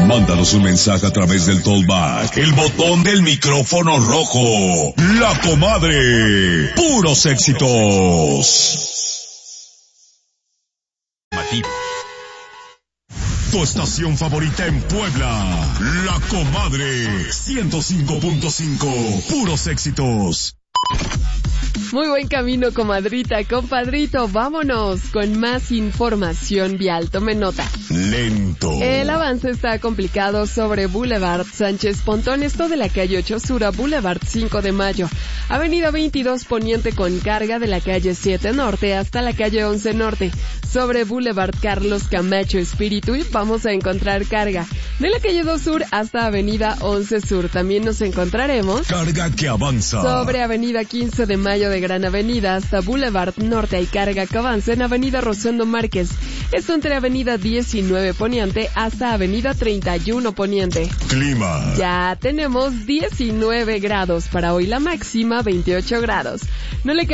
Mándanos un mensaje a través del Tollback, el botón del micrófono rojo. La Comadre. Puros éxitos. Tu estación favorita en Puebla. La Comadre. 105.5. Puros éxitos. Muy buen camino, comadrita, compadrito. Vámonos con más información vial. Tome nota. Lento. El avance está complicado sobre Boulevard Sánchez Pontón, esto de la calle 8 Sur a Boulevard 5 de Mayo. Avenida 22 Poniente con carga de la calle 7 Norte hasta la calle 11 Norte. Sobre Boulevard Carlos Camacho Espíritu vamos a encontrar carga. De la calle 2 Sur hasta Avenida 11 Sur también nos encontraremos carga que avanza. Sobre Avenida 15 de Mayo de Gran Avenida hasta Boulevard Norte hay carga que avanza en Avenida Rosendo Márquez. Esto entre Avenida 19 Poniente hasta Avenida 31 Poniente. Clima. Ya tenemos 19 grados para hoy, la máxima 28 grados. No le